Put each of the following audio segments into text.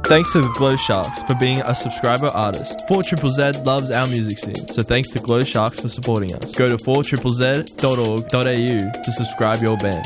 Thanks to the Glow Sharks for being a subscriber artist. 4ZZZ loves our music scene, so thanks to Glow Sharks for supporting us. Go to 4ZZZ.org.au to subscribe your band.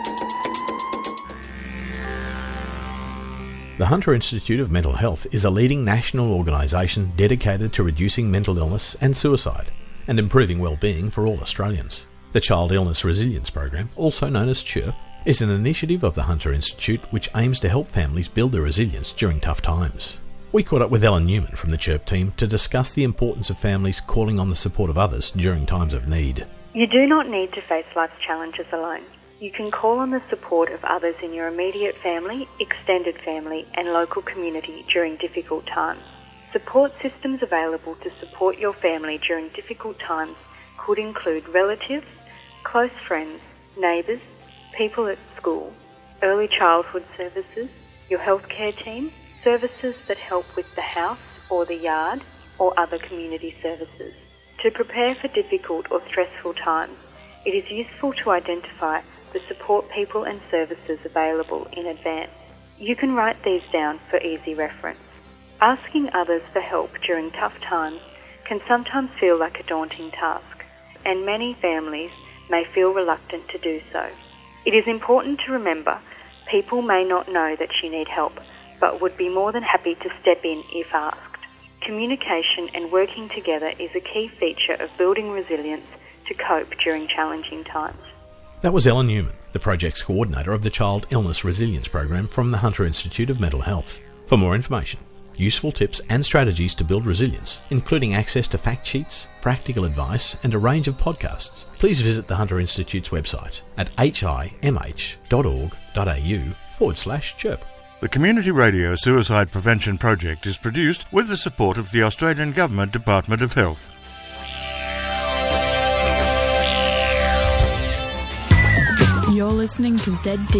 The Hunter Institute of Mental Health is a leading national organisation dedicated to reducing mental illness and suicide and improving well-being for all Australians. The Child Illness Resilience Program, also known as CHIRP, is an initiative of the Hunter Institute which aims to help families build their resilience during tough times. We caught up with Ellen Newman from the CHIRP team to discuss the importance of families calling on the support of others during times of need. You do not need to face life's challenges alone. You can call on the support of others in your immediate family, extended family and local community during difficult times. Support systems available to support your family during difficult times could include relatives, close friends, neighbours, people at school, early childhood services, your healthcare team, services that help with the house or the yard, or other community services. To prepare for difficult or stressful times, it is useful to identify the support people and services available in advance. You can write these down for easy reference. Asking others for help during tough times can sometimes feel like a daunting task, and many families may feel reluctant to do so. It is important to remember people may not know that you need help, but would be more than happy to step in if asked. Communication and working together is a key feature of building resilience to cope during challenging times. That was Ellen Newman, the project's coordinator of the Child Illness Resilience Program from the Hunter Institute of Mental Health. For more information, useful tips and strategies to build resilience, including access to fact sheets, practical advice and a range of podcasts, please visit the Hunter Institute's website at himh.org.au/chirp. The Community Radio Suicide Prevention Project is produced with the support of the Australian Government Department of Health. You're listening to ZD